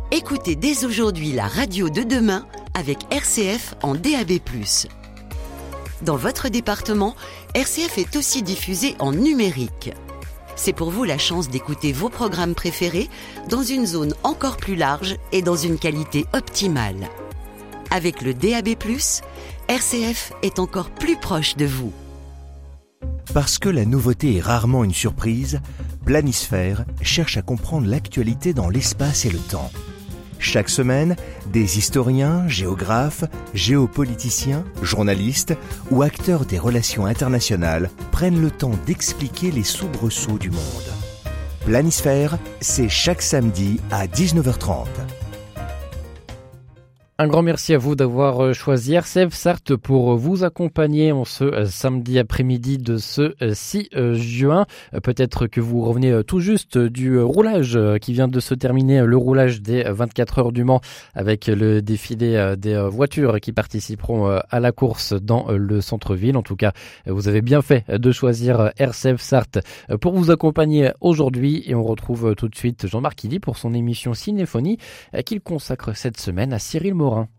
Écoutez dès aujourd'hui la radio de demain avec RCF en DAB+. Dans votre département, RCF est aussi diffusé en numérique. C'est pour vous la chance d'écouter vos programmes préférés dans une zone encore plus large et dans une qualité optimale. Avec le DAB+, RCF est encore plus proche de vous. Parce que la nouveauté est rarement une surprise, Planisphère cherche à comprendre l'actualité dans l'espace et le temps. Chaque semaine, des historiens, géographes, géopoliticiens, journalistes ou acteurs des relations internationales prennent le temps d'expliquer les soubresauts du monde. Planisphère, c'est chaque samedi à 19h30. Un grand merci à vous d'avoir choisi RCF Sarthe pour vous accompagner en ce samedi après-midi de ce 6 juin. Peut-être que vous revenez tout juste du roulage qui vient de se terminer, le roulage des 24 heures du Mans avec le défilé des voitures qui participeront à la course dans le centre-ville. En tout cas, vous avez bien fait de choisir RCF Sarthe pour vous accompagner aujourd'hui et on retrouve tout de suite Jean-Marc Killy pour son émission Cinéphonie qu'il consacre cette semaine à Cyril Morin.